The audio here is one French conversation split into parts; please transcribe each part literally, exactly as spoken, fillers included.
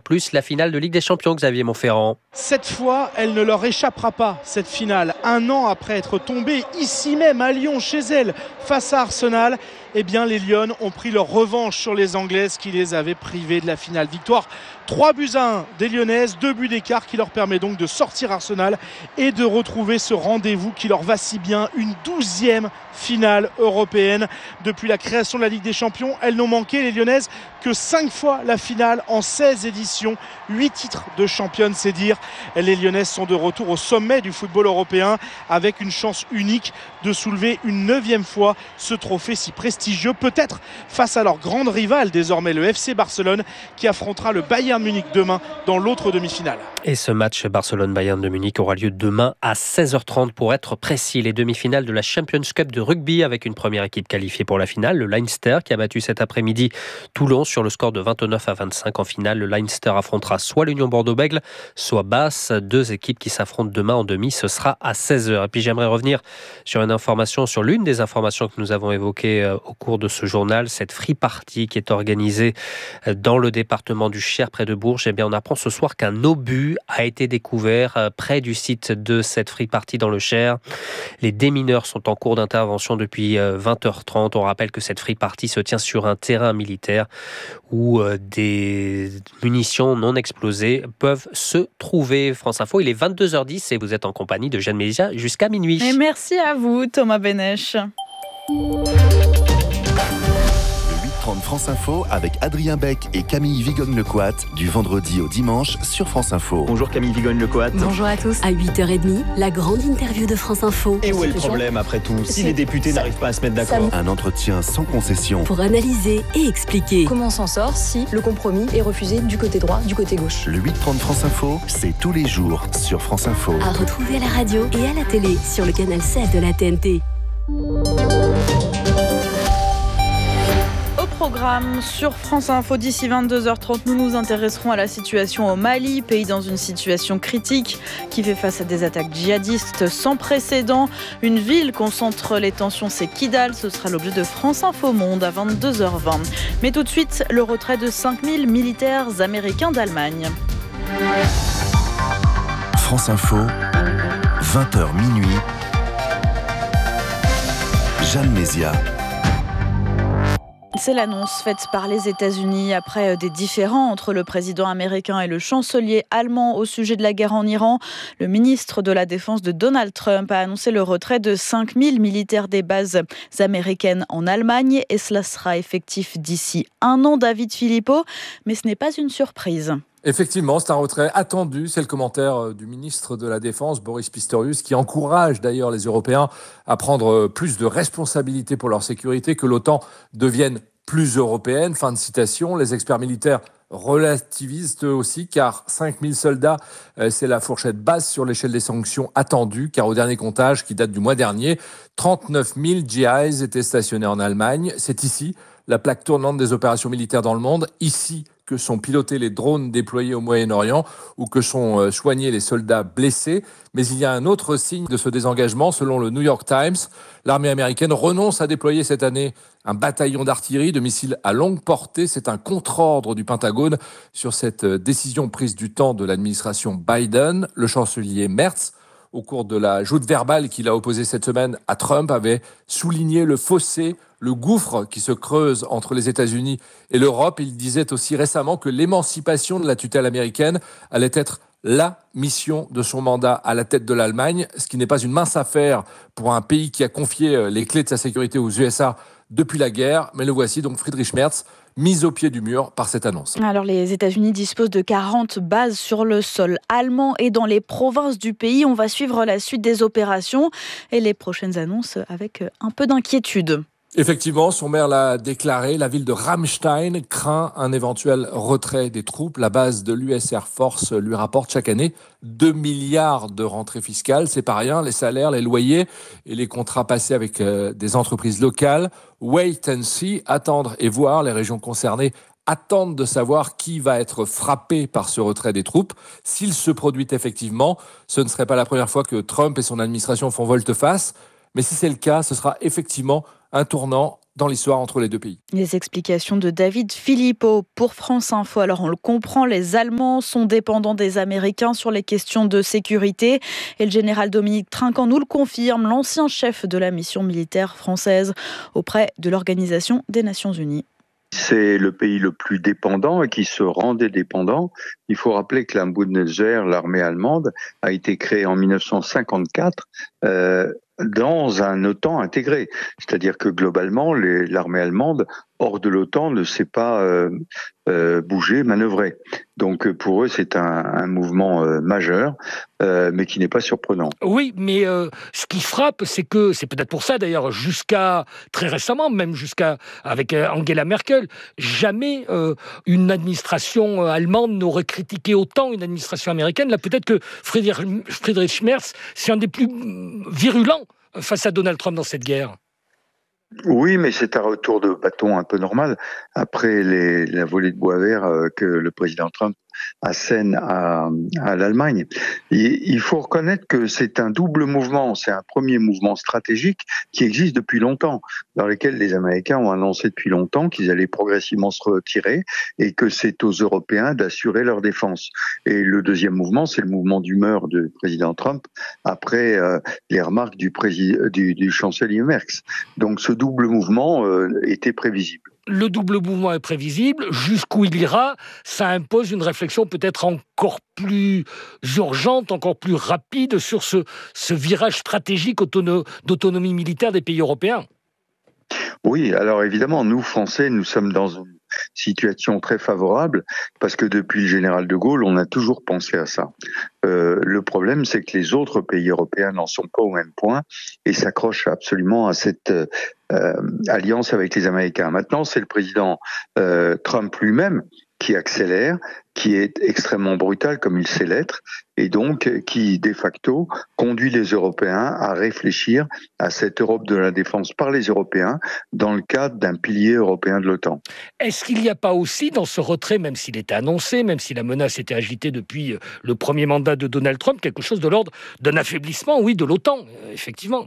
plus la finale de Ligue des Champions, Xavier Monferrand. Cette fois, elle ne leur échappera pas, cette finale. Un an après être tombée ici même à Lyon, chez elle, face à Arsenal, eh bien les Lyonnes ont pris leur revanche sur les Anglaises qui les avaient privées de la finale. Victoire trois buts à un des Lyonnaises, deux buts d'écart qui leur permet donc de sortir Arsenal et de retrouver ce rendez-vous qui leur va si bien, une douzième finale européenne. Depuis la création de la Ligue des Champions, elles n'ont manqué, les Lyonnaises, que cinq fois la finale en seize éditions, huit titres de championne, c'est dire. Les Lyonnaises sont de retour au sommet du football européen avec une chance unique de soulever une neuvième fois ce trophée si prestigieux, peut-être face à leur grande rivale désormais, le F C Barcelone, qui affrontera le Bayern Munich demain dans l'autre demi-finale. Et ce match Barcelone-Bayern de Munich aura lieu demain à seize heures trente pour être précis. Les demi-finales de la Champions Cup de rugby avec une première équipe qualifiée pour la finale, le Leinster qui a battu cet après-midi Toulon sur le score de vingt-neuf à vingt-cinq en finale. Le Leinster affrontera soit l'Union Bordeaux-Bègles, soit Basse. Deux équipes qui s'affrontent demain en demi, ce sera à seize heures. Et puis j'aimerais revenir sur une information, sur l'une des informations que nous avons évoquées au cours de ce journal, cette free party qui est organisée dans le département du Cher près de Bourges. Eh bien, on apprend ce soir qu'un obus a été découvert près du site de cette free party dans le Cher. Les démineurs sont en cours d'intervention depuis vingt heures trente. On rappelle que cette free party se tient sur un terrain militaire où des munitions non explosées peuvent se trouver. France Info, il est vingt-deux heures dix et vous êtes en compagnie de Jeanne Mézia jusqu'à minuit. Et merci à vous, Thomas Benech. trente France Info avec Adrien Beck et Camille Vigogne-Lecoat du vendredi au dimanche sur France Info. Bonjour Camille Vigogne-Lecoat. Bonjour à tous. À huit heures trente, la grande interview de France Info. Et où est le problème après tout? Si les députés n'arrivent pas à se mettre d'accord. Un entretien sans concession. Pour analyser et expliquer. Comment on s'en sort si le compromis est refusé du côté droit, du côté gauche? Le huit trente France Info, c'est tous les jours sur France Info. À retrouver à la radio et à la télé sur le canal sept de la T N T. Programme sur France Info d'ici vingt-deux heures trente, nous nous intéresserons à la situation au Mali, pays dans une situation critique qui fait face à des attaques djihadistes sans précédent. Une ville concentre les tensions, c'est Kidal. Ce sera l'objet de France Info Monde à vingt-deux heures vingt. Mais tout de suite, le retrait de cinq mille militaires américains d'Allemagne. France Info, vingt heures minuit. Jeanne Mézia. C'est l'annonce faite par les États-Unis après des différends entre le président américain et le chancelier allemand au sujet de la guerre en Iran. Le ministre de la Défense de Donald Trump a annoncé le retrait de cinq mille militaires des bases américaines en Allemagne et cela sera effectif d'ici un an, David Philippot. Mais ce n'est pas une surprise. Effectivement, c'est un retrait attendu. C'est le commentaire du ministre de la Défense, Boris Pistorius, qui encourage d'ailleurs les Européens à prendre plus de responsabilités pour leur sécurité, que l'OTAN devienne plus européenne. Fin de citation. Les experts militaires relativisent eux aussi, car cinq mille soldats, c'est la fourchette basse sur l'échelle des sanctions attendues, car au dernier comptage, qui date du mois dernier, trente-neuf mille G Is étaient stationnés en Allemagne. C'est ici la plaque tournante des opérations militaires dans le monde. Ici que sont pilotés les drones déployés au Moyen-Orient ou que sont soignés les soldats blessés. Mais il y a un autre signe de ce désengagement. Selon le New York Times, l'armée américaine renonce à déployer cette année un bataillon d'artillerie de missiles à longue portée. C'est un contre-ordre du Pentagone sur cette décision prise du temps de l'administration Biden. Le chancelier Merz, au cours de la joute verbale qu'il a opposée cette semaine à Trump, avait souligné le fossé, le gouffre qui se creuse entre les États-Unis et l'Europe. Il disait aussi récemment que l'émancipation de la tutelle américaine allait être la mission de son mandat à la tête de l'Allemagne, ce qui n'est pas une mince affaire pour un pays qui a confié les clés de sa sécurité aux U S A depuis la guerre. Mais le voici donc, Friedrich Merz, mis au pied du mur par cette annonce. Alors les États-Unis disposent de quarante bases sur le sol allemand et dans les provinces du pays. On va suivre la suite des opérations et les prochaines annonces avec un peu d'inquiétude. Effectivement, son maire l'a déclaré, la ville de Ramstein craint un éventuel retrait des troupes. La base de l'U S Air Force lui rapporte chaque année deux milliards de rentrées fiscales. C'est pas rien, les salaires, les loyers et les contrats passés avec euh, des entreprises locales. Wait and see, attendre et voir. Les régions concernées attendent de savoir qui va être frappé par ce retrait des troupes. S'il se produit effectivement, ce ne serait pas la première fois que Trump et son administration font volte-face. Mais si c'est le cas, ce sera effectivement un tournant dans l'histoire entre les deux pays. Les explications de David Philippot pour France Info. Alors on le comprend, les Allemands sont dépendants des Américains sur les questions de sécurité. Et le général Dominique Trinquant nous le confirme, l'ancien chef de la mission militaire française auprès de l'Organisation des Nations Unies. C'est le pays le plus dépendant et qui se rendait dépendant. Il faut rappeler que la Bundeswehr, l'armée allemande, a été créée en dix-neuf cent cinquante-quatre euh, dans un OTAN intégré. C'est-à-dire que globalement, les, l'armée allemande, hors de l'OTAN, ne s'est pas euh, euh, bougée, manœuvrée. Donc pour eux, c'est un, un mouvement euh, majeur, euh, mais qui n'est pas surprenant. Oui, mais euh, ce qui frappe, c'est que, c'est peut-être pour ça d'ailleurs, jusqu'à très récemment, même jusqu'à avec Angela Merkel, jamais euh, une administration allemande n'aurait critiqué autant une administration américaine. Là, peut-être que Friedrich, Friedrich Merz, c'est un des plus virulents face à Donald Trump dans cette guerre. Oui, mais c'est un retour de bâton un peu normal après les, la volée de bois vert euh, que le président Trump assène à, à l'Allemagne. Et il faut reconnaître que c'est un double mouvement. C'est un premier mouvement stratégique qui existe depuis longtemps, dans lequel les Américains ont annoncé depuis longtemps qu'ils allaient progressivement se retirer et que c'est aux Européens d'assurer leur défense. Et le deuxième mouvement, c'est le mouvement d'humeur du président Trump après euh, les remarques du, président, du, du chancelier Merz. Donc ce double mouvement euh, était prévisible. Le double mouvement est prévisible. Jusqu'où il ira, ça impose une réflexion peut-être encore plus urgente, encore plus rapide sur ce, ce virage stratégique autono- d'autonomie militaire des pays européens. Oui, alors évidemment, nous, Français, nous sommes dans une situation très favorable parce que depuis le général de Gaulle, on a toujours pensé à ça. Euh, le problème, c'est que les autres pays européens n'en sont pas au même point et s'accrochent absolument à cette euh, alliance avec les Américains. Maintenant, c'est le président euh, Trump lui-même qui accélère, qui est extrêmement brutal comme il sait l'être, et donc qui, de facto, conduit les Européens à réfléchir à cette Europe de la défense par les Européens dans le cadre d'un pilier européen de l'OTAN. Est-ce qu'il n'y a pas aussi dans ce retrait, même s'il était annoncé, même si la menace était agitée depuis le premier mandat de Donald Trump, quelque chose de l'ordre d'un affaiblissement, oui, de l'OTAN, effectivement?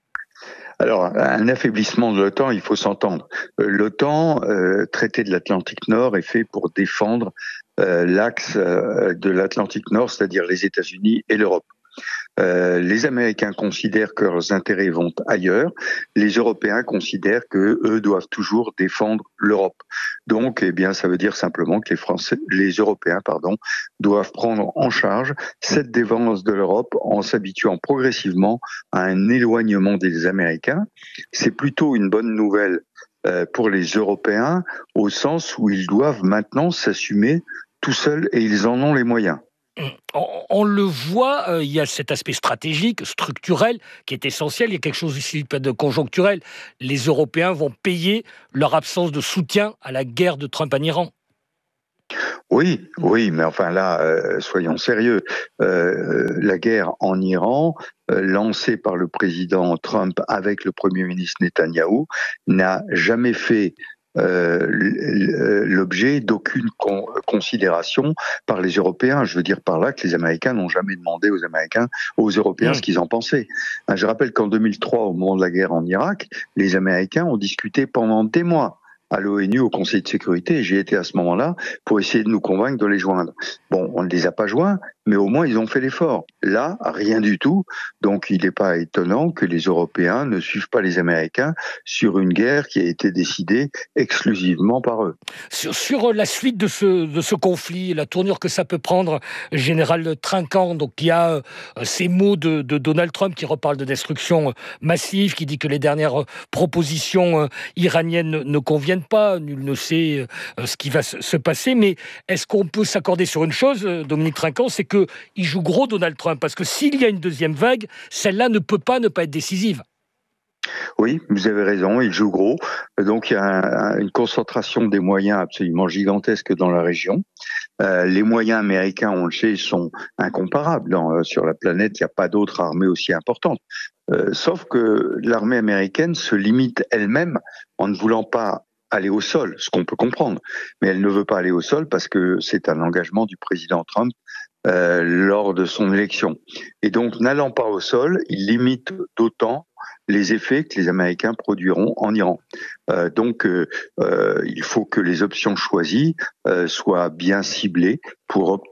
Alors, un affaiblissement de l'OTAN, il faut s'entendre. L'OTAN, euh, traité de l'Atlantique Nord, est fait pour défendre euh, l'axe euh, de l'Atlantique Nord, c'est-à-dire les États-Unis et l'Europe. Euh, les Américains considèrent que leurs intérêts vont ailleurs. Les Européens considèrent que eux doivent toujours défendre l'Europe. Donc, eh bien, ça veut dire simplement que les Français, les Européens, pardon, doivent prendre en charge cette défense de l'Europe en s'habituant progressivement à un éloignement des Américains. C'est plutôt une bonne nouvelle euh, pour les Européens au sens où ils doivent maintenant s'assumer tout seuls et ils en ont les moyens. On, on le voit, euh, il y a cet aspect stratégique, structurel, qui est essentiel. Il y a quelque chose ici de conjoncturel. Les Européens vont payer leur absence de soutien à la guerre de Trump en Iran. Oui, oui, mais enfin là, euh, soyons sérieux. Euh, la guerre en Iran, euh, lancée par le président Trump avec le Premier ministre Netanyahou, n'a jamais fait Euh, l'objet d'aucune con- considération par les Européens. Je veux dire par là que les Américains n'ont jamais demandé aux Américains, aux Européens, mmh. ce qu'ils en pensaient. Je rappelle qu'en deux mille trois, au moment de la guerre en Irak, les Américains ont discuté pendant des mois à l'ONU, au Conseil de sécurité, et j'ai été à ce moment-là pour essayer de nous convaincre de les joindre. Bon, on ne les a pas joints, mais au moins ils ont fait l'effort. Là, rien du tout, donc il n'est pas étonnant que les Européens ne suivent pas les Américains sur une guerre qui a été décidée exclusivement par eux. Sur, sur la suite de ce, de ce conflit, la tournure que ça peut prendre, Général Trinquant, donc il y a euh, ces mots de, de Donald Trump qui reparle de destruction massive, qui dit que les dernières propositions euh, iraniennes ne, ne conviennent pas, nul ne sait euh, ce qui va se, se passer, mais est-ce qu'on peut s'accorder sur une chose, euh, Dominique Trinquant, c'est qu'il joue gros Donald Trump, parce que s'il y a une deuxième vague, celle-là ne peut pas ne pas être décisive. Oui, vous avez raison, il joue gros. Donc il y a un, une concentration des moyens absolument gigantesque dans la région. Euh, les moyens américains, on le sait, sont incomparables. Dans, sur la planète, il n'y a pas d'autre armée aussi importante. Euh, sauf que l'armée américaine se limite elle-même en ne voulant pas aller au sol, ce qu'on peut comprendre. Mais elle ne veut pas aller au sol parce que c'est un engagement du président Trump euh, lors de son élection. Et donc, n'allant pas au sol, il limite d'autant les effets que les Américains produiront en Iran. Euh, donc, euh, euh, il faut que les options choisies euh, soient bien ciblées pour obtenir